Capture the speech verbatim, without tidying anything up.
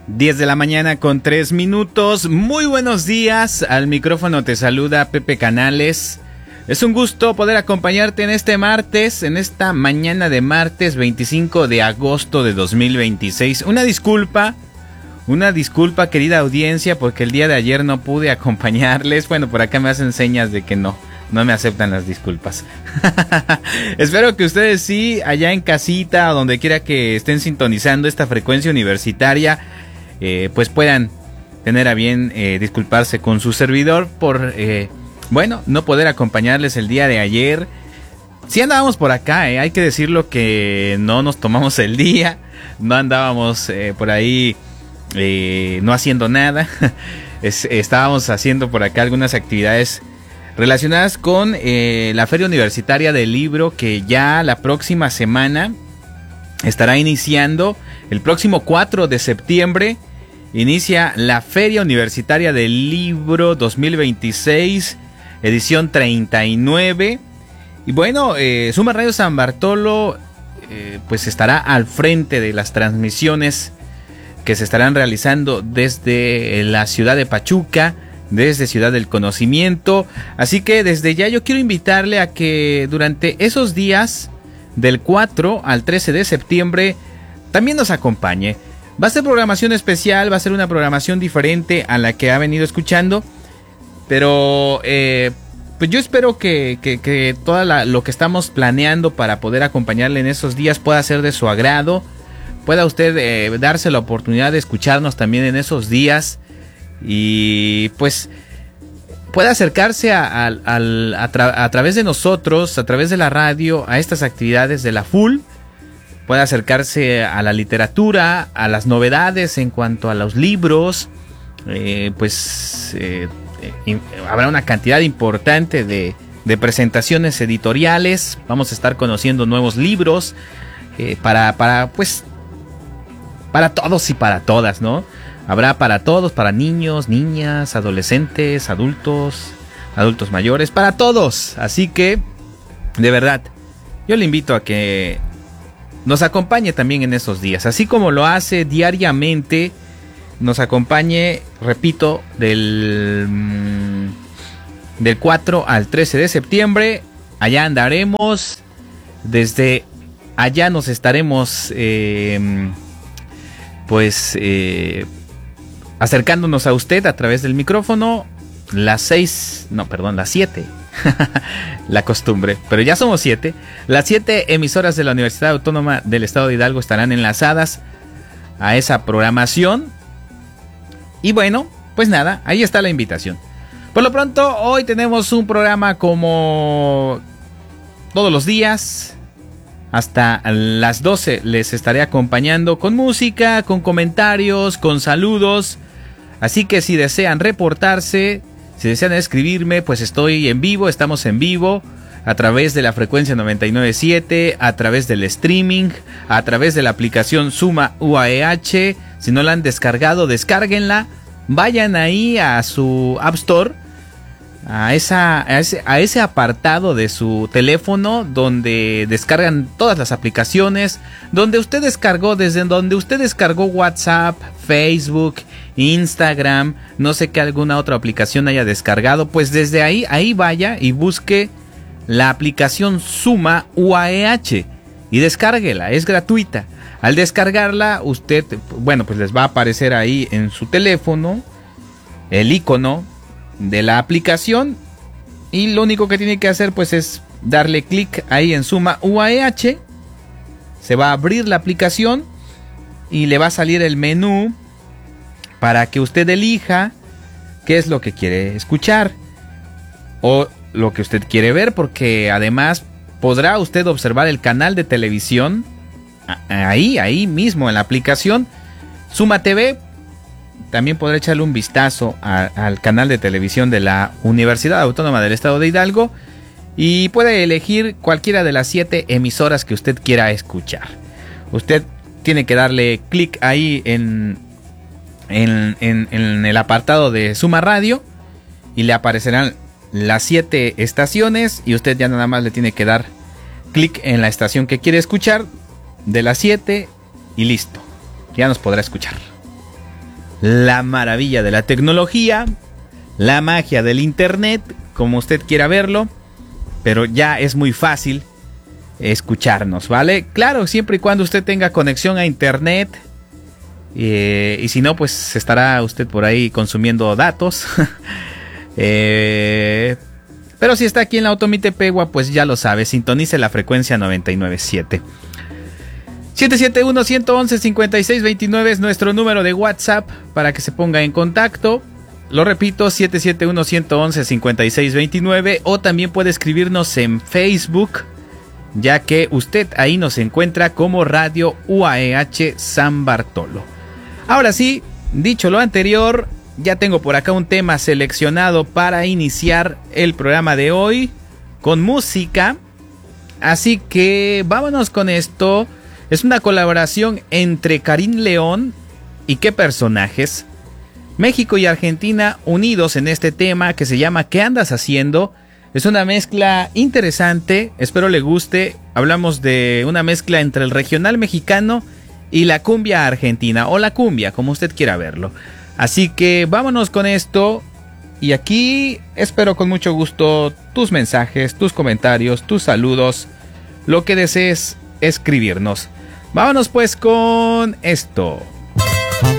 diez de la mañana con tres minutos. Muy buenos días. Al micrófono te saluda Pepe Canales. Es un gusto poder acompañarte en este martes, en esta mañana de martes veinticinco de agosto de dos mil veintiséis. Una disculpa, una disculpa querida audiencia, porque el día de ayer no pude acompañarles. Bueno, por acá me hacen señas de que no, no me aceptan las disculpas. Espero que ustedes sí, allá en casita o donde quiera que estén sintonizando esta frecuencia universitaria, eh, pues puedan tener a bien eh, disculparse con su servidor por... Eh, Bueno, no poder acompañarles el día de ayer. Sí andábamos por acá, eh. Hay que decirlo que no nos tomamos el día. No andábamos eh, por ahí eh, no haciendo nada. es, estábamos haciendo por acá algunas actividades relacionadas con eh, la Feria Universitaria del Libro, que ya la próxima semana estará iniciando. El próximo cuatro de septiembre inicia la Feria Universitaria del Libro dos mil veintiséis. Edición treinta y nueve. Y bueno, eh, Suma Radio San Bartolo eh, pues estará al frente de las transmisiones que se estarán realizando desde la ciudad de Pachuca, desde Ciudad del Conocimiento. Así que desde ya yo quiero invitarle a que durante esos días del cuatro al trece de septiembre también nos acompañe. Va a ser programación especial, va a ser una programación diferente a la que ha venido escuchando. Pero eh, pues yo espero que, que, que todo lo que estamos planeando para poder acompañarle en esos días pueda ser de su agrado. Pueda usted eh, darse la oportunidad de escucharnos también en esos días. Y pues pueda acercarse a, a, a, a, tra- a través de nosotros, a través de la radio, a estas actividades de la Full. Pueda acercarse a la literatura, a las novedades en cuanto a los libros. Eh, pues... Eh, habrá una cantidad importante de, de presentaciones editoriales. Vamos a estar conociendo nuevos libros eh, para, para, pues, para todos y para todas, ¿no? Habrá para todos, para niños, niñas, adolescentes, adultos, adultos mayores, para todos. Así que, de verdad, yo le invito a que nos acompañe también en esos días, así como lo hace diariamente. Nos acompañe, repito, del, del cuatro al trece de septiembre. Allá andaremos. Desde allá nos estaremos eh, pues eh, acercándonos a usted a través del micrófono. Las seis, no, perdón, las siete. La costumbre, pero ya somos siete. Las siete emisoras de la Universidad Autónoma del Estado de Hidalgo estarán enlazadas a esa programación. Y bueno, pues nada, ahí está la invitación. Por lo pronto, hoy tenemos un programa como todos los días. Hasta las doce les estaré acompañando con música, con comentarios, con saludos. Así que si desean reportarse, si desean escribirme, pues estoy en vivo, estamos en vivo. A través de la frecuencia noventa y nueve punto siete, a través del streaming, a través de la aplicación Suma U A E H. Si no la han descargado, descárguenla. Vayan ahí a su App Store, a, esa, a, ese, a ese apartado de su teléfono donde descargan todas las aplicaciones, donde usted descargó, desde donde usted descargó WhatsApp, Facebook, Instagram, no sé qué alguna otra aplicación haya descargado, pues desde ahí, ahí vaya y busque la aplicación Suma U A E H y descárguela, es gratuita. Al descargarla, usted, bueno, pues les va a aparecer ahí en su teléfono el icono de la aplicación y lo único que tiene que hacer pues es darle clic ahí en Suma U A E H. Se va a abrir la aplicación y le va a salir el menú para que usted elija qué es lo que quiere escuchar o lo que usted quiere ver, porque además podrá usted observar el canal de televisión ahí, ahí mismo en la aplicación Suma T V. También podrá echarle un vistazo a, al canal de televisión de la Universidad Autónoma del Estado de Hidalgo y puede elegir cualquiera de las siete emisoras que usted quiera escuchar. Usted tiene que darle clic ahí en, en, en, en el apartado de Suma Radio y le aparecerán las siete estaciones y usted ya nada más le tiene que dar clic en la estación que quiere escuchar de las siete y listo, ya nos podrá escuchar. la maravilla de la tecnología, la magia del internet, como usted quiera verlo, pero ya es muy fácil escucharnos, ¿vale? Claro, siempre y cuando usted tenga conexión a internet, eh, y si no, pues estará usted por ahí consumiendo datos. eh, pero si está aquí en la Automitepegua, pues ya lo sabe, sintonice la frecuencia noventa y nueve punto siete. siete siete uno, uno uno uno, cinco seis dos nueve es nuestro número de WhatsApp para que se ponga en contacto. Lo repito, siete siete uno, uno uno uno, cinco seis dos nueve, o también puede escribirnos en Facebook, ya que usted ahí nos encuentra como Radio U A E H San Bartolo. Ahora sí, dicho lo anterior, ya tengo por acá un tema seleccionado para iniciar el programa de hoy con música. Así que vámonos con esto. Es una colaboración entre Karim León y qué personajes. México y Argentina unidos en este tema que se llama ¿Qué andas haciendo? Es una mezcla interesante, espero le guste. Hablamos de una mezcla entre el regional mexicano y la cumbia argentina, o la cumbia, como usted quiera verlo. Así que vámonos con esto. Y aquí espero con mucho gusto tus mensajes, tus comentarios, tus saludos, lo que desees escribirnos. Vámonos pues con esto.